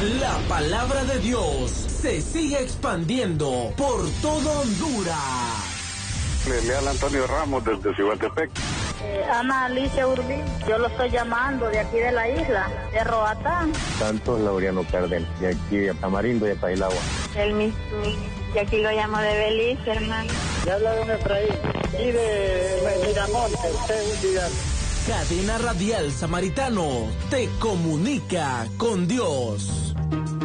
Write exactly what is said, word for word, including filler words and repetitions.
La palabra de Dios se sigue expandiendo por todo Honduras. Le habla Antonio Ramos desde Cihuatepec. Eh, Ana Alicia Urbín, yo lo estoy llamando de aquí de la isla, de Roatán. Santos Laureano Cárdenas, de aquí de Tamarindo y de Pailagua. El mismo, y aquí lo llamo de Belice, hermano. Ya habla de un Efraín, y de Miramonte, usted Vidal. Cadena Radial Samaritano te comunica con Dios.